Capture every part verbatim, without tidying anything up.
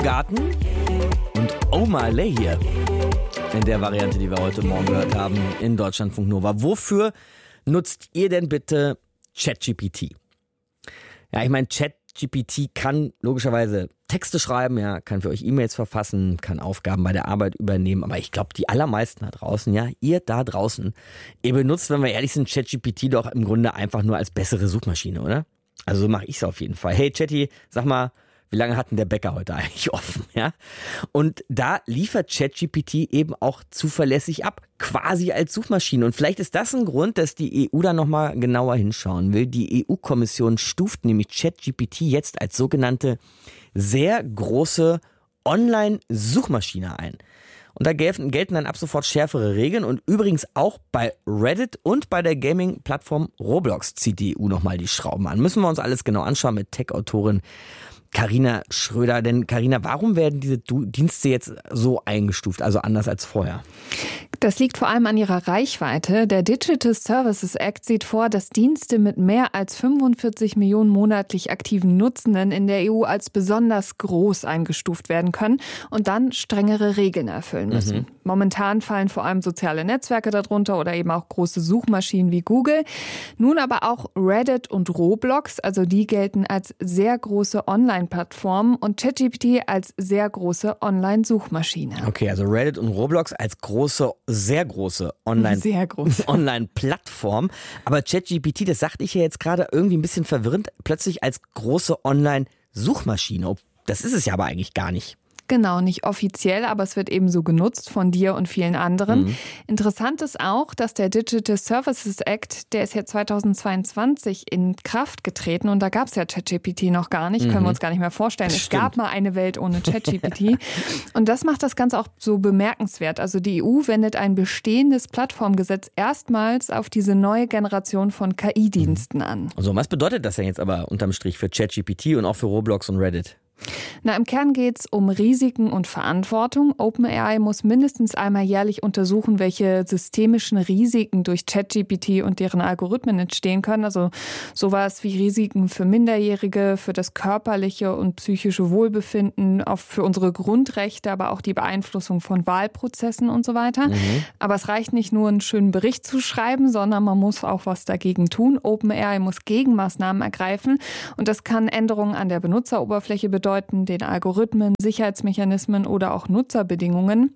Garten und O'Malley hier. In der Variante, die wir heute Morgen gehört haben, in Deutschlandfunk Nova. Wofür nutzt ihr denn bitte ChatGPT? Ja, ich meine, ChatGPT kann logischerweise Texte schreiben, ja, kann für euch E-Mails verfassen, kann Aufgaben bei der Arbeit übernehmen. Aber ich glaube, die allermeisten da draußen, ja, ihr da draußen, ihr benutzt, wenn wir ehrlich sind, ChatGPT doch im Grunde einfach nur als bessere Suchmaschine, oder? Also so mache ich es auf jeden Fall. Hey Chatty, sag mal, wie lange hat denn der Bäcker heute eigentlich offen? Ja? Und da liefert ChatGPT eben auch zuverlässig ab, quasi als Suchmaschine. Und vielleicht ist das ein Grund, dass die E U da nochmal genauer hinschauen will. Die E U-Kommission stuft nämlich ChatGPT jetzt als sogenannte sehr große Online-Suchmaschine ein. Und da gelten, gelten dann ab sofort schärfere Regeln. Und übrigens auch bei Reddit und bei der Gaming-Plattform Roblox zieht die E U nochmal die Schrauben an. Müssen wir uns alles genau anschauen mit Tech-Autorin Carina Schröder. Denn Carina, warum werden diese Dienste jetzt so eingestuft, also anders als vorher? Das liegt vor allem an ihrer Reichweite. Der Digital Services Act sieht vor, dass Dienste mit mehr als fünfundvierzig Millionen monatlich aktiven Nutzenden in der E U als besonders groß eingestuft werden können und dann strengere Regeln erfüllen müssen. Mhm. Momentan fallen vor allem soziale Netzwerke darunter oder eben auch große Suchmaschinen wie Google. Nun aber auch Reddit und Roblox, also die gelten als sehr große Online-Plattformen und ChatGPT als sehr große Online-Suchmaschine. Okay, also Reddit und Roblox als große sehr große Online- sehr groß. Online-Plattform. Aber ChatGPT, das sagte ich ja jetzt gerade irgendwie ein bisschen verwirrend, plötzlich als große Online-Suchmaschine. Das ist es ja aber eigentlich gar nicht. Genau, nicht offiziell, aber es wird eben so genutzt von dir und vielen anderen. Mhm. Interessant ist auch, dass der Digital Services Act, der ist ja zweitausendzweiundzwanzig in Kraft getreten und da gab es ja ChatGPT noch gar nicht, mhm. können wir uns gar nicht mehr vorstellen. Es Stimmt. gab mal eine Welt ohne ChatGPT und das macht das Ganze auch so bemerkenswert. Also die E U wendet ein bestehendes Plattformgesetz erstmals auf diese neue Generation von K I-Diensten mhm. an. Also was bedeutet das denn jetzt aber unterm Strich für ChatGPT und auch für Roblox und Reddit? Na, im Kern geht es um Risiken und Verantwortung. OpenAI muss mindestens einmal jährlich untersuchen, welche systemischen Risiken durch ChatGPT und deren Algorithmen entstehen können. Also sowas wie Risiken für Minderjährige, für das körperliche und psychische Wohlbefinden, auch für unsere Grundrechte, aber auch die Beeinflussung von Wahlprozessen und so weiter. Mhm. Aber es reicht nicht nur, einen schönen Bericht zu schreiben, sondern man muss auch was dagegen tun. OpenAI muss Gegenmaßnahmen ergreifen und das kann Änderungen an der Benutzeroberfläche bedeuten, den Algorithmen, Sicherheitsmechanismen oder auch Nutzerbedingungen.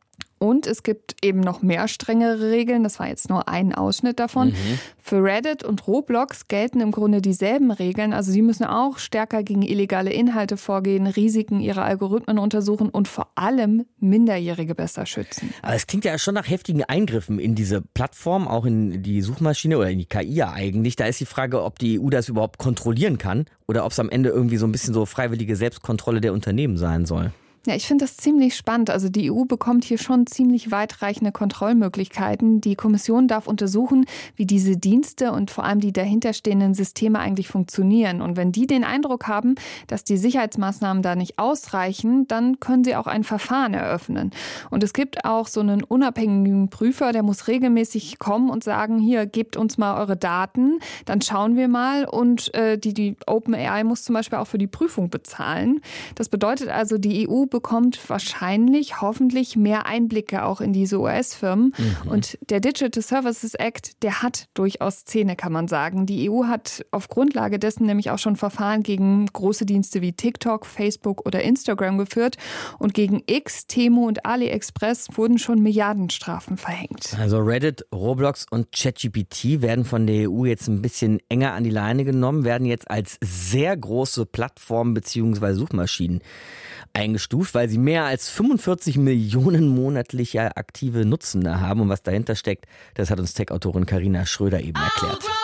Und es gibt eben noch mehr strengere Regeln. Das war jetzt nur ein Ausschnitt davon. Mhm. Für Reddit und Roblox gelten im Grunde dieselben Regeln. Also sie müssen auch stärker gegen illegale Inhalte vorgehen, Risiken ihrer Algorithmen untersuchen und vor allem Minderjährige besser schützen. Aber es klingt ja schon nach heftigen Eingriffen in diese Plattform, auch in die Suchmaschine oder in die K I ja eigentlich. Da ist die Frage, ob die E U das überhaupt kontrollieren kann oder ob es am Ende irgendwie so ein bisschen so freiwillige Selbstkontrolle der Unternehmen sein soll. Ja, ich finde das ziemlich spannend. Also die E U bekommt hier schon ziemlich weitreichende Kontrollmöglichkeiten. Die Kommission darf untersuchen, wie diese Dienste und vor allem die dahinterstehenden Systeme eigentlich funktionieren. Und wenn die den Eindruck haben, dass die Sicherheitsmaßnahmen da nicht ausreichen, dann können sie auch ein Verfahren eröffnen. Und es gibt auch so einen unabhängigen Prüfer, der muss regelmäßig kommen und sagen, hier, gebt uns mal eure Daten, dann schauen wir mal. Und äh, die, die OpenAI muss zum Beispiel auch für die Prüfung bezahlen. Das bedeutet also, die E U bekommt wahrscheinlich, hoffentlich mehr Einblicke auch in diese U S-Firmen. Mhm. Und der Digital Services Act, der hat durchaus Zähne, kann man sagen. Die E U hat auf Grundlage dessen nämlich auch schon Verfahren gegen große Dienste wie TikTok, Facebook oder Instagram geführt. Und gegen X, Temu und AliExpress wurden schon Milliardenstrafen verhängt. Also Reddit, Roblox und ChatGPT werden von der E U jetzt ein bisschen enger an die Leine genommen, werden jetzt als sehr große Plattformen bzw. Suchmaschinen eingestuft, weil sie mehr als fünfundvierzig Millionen monatliche aktive Nutzende haben. Und was dahinter steckt, das hat uns Tech-Autorin Carina Schröder eben erklärt.